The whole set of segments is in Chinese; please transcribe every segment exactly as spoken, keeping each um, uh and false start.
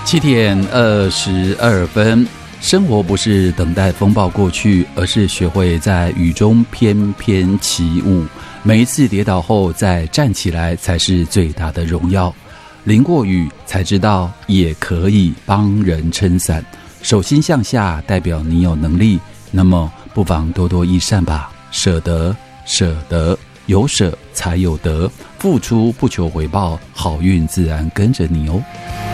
七点二十二分，生活不是等待风暴过去，而是学会在雨中翩翩起舞。每一次跌倒后再站起来，才是最大的荣耀。淋过雨才知道也可以帮人撑伞，手心向下代表你有能力，那么不妨多多益善吧。舍得，舍得，有舍才有得，付出不求回报，好运自然跟着你哦。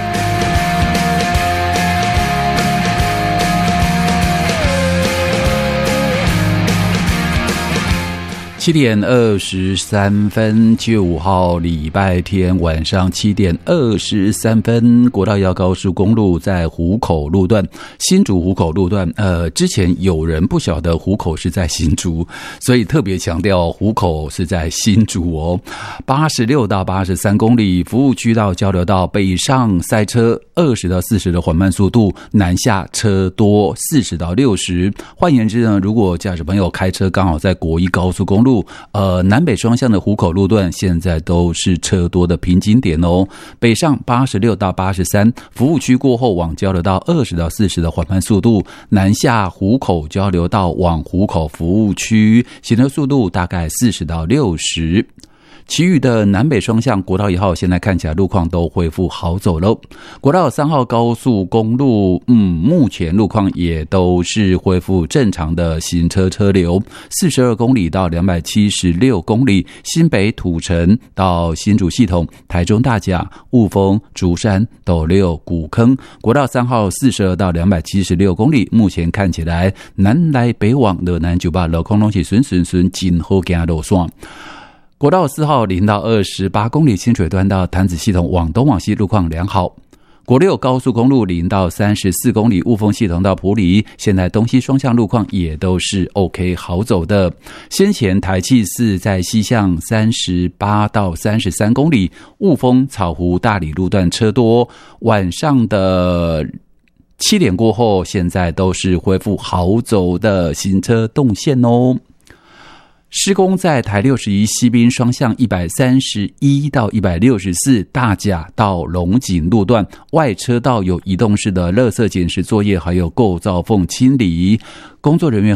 七点二十三分，七月五号礼拜天晚上七点二十三分，国道一号高速公路在湖口路段，新竹湖口路段。呃，之前有人不晓得湖口是在新竹，所以特别强调湖口是在新竹哦。八十六到八十三公里，服务区到交流道北上塞车二十到四十的缓慢速度，南下车多四十到六十。换言之呢，如果驾驶朋友开车刚好在国一高速公路。呃，南北双向的湖口路段现在都是车多的瓶颈点哦。北上八十六到八十三，服务区过后往交流道二十到四十的缓慢速度，南下湖口交流道往湖口服务区，行车速度大概四十到六十。其余的南北双向国道一号现在看起来路况都恢复好走喽。国道三号高速公路，嗯，目前路况也都是恢复正常的行车车流。四十二公里到两百七十六公里，新北土城到新竹系统，台中大甲、雾峰、竹山、斗六、古坑。国道三号四十二到两百七十六公里，目前看起来南来北往的南九八路况拢是顺顺顺真好行路线。国道四号零到二十八公里，清水端到潭子系统往东往西路况良好。国六高速公路零到三十四公里，雾峰系统到埔里，现在东西双向路况也都是 OK 好走的。先前台七四在西向三十八到三十三公里，雾峰草湖大里路段车多，晚上的七点过后，现在都是恢复好走的行车动线哦。施工在台六十一西滨双向一百三十一到一百六十四大甲到龙井路段，外车道有移动式的垃圾捡拾作业，还有构造缝清理。工作人员